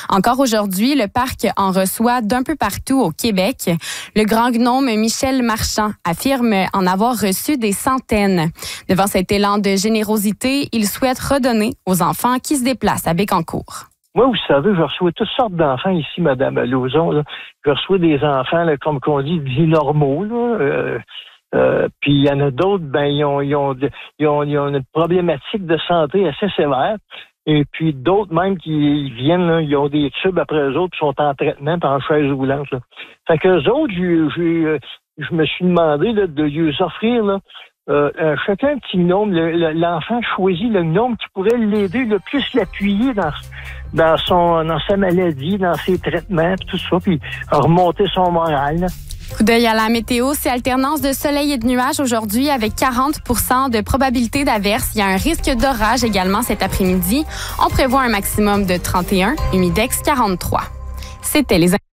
Encore aujourd'hui, le parc en reçoit d'un peu partout au Québec. Le grand gnome Michel Marchand affirme en avoir reçu des centaines. Devant cet élan de générosité, il souhaite redonner aux enfants qui se déplacent à Bécancour. Moi, vous savez, je reçois toutes sortes d'enfants ici, Mme Lauzon. Là. Je reçois des enfants, là, comme qu'on dit, dits normaux. Puis il y en a d'autres, ils ont une problématique de santé assez sévère. Et puis d'autres même qui viennent, là, ils ont des tubes après eux autres, qui sont en traitement, puis en chaise roulante. Là. Fait qu'eux autres, je me suis demandé là, de lui offrir là, chacun un petit gnome. L'enfant choisit le gnome qui pourrait l'aider, le plus l'appuyer dans sa maladie, dans ses traitements, tout ça, puis remonter son moral. Là. Coup d'œil à la météo, c'est alternance de soleil et de nuages aujourd'hui avec 40% de probabilité d'averse. Il y a un risque d'orage également cet après-midi. On prévoit un maximum de 31, humidex 43. C'était les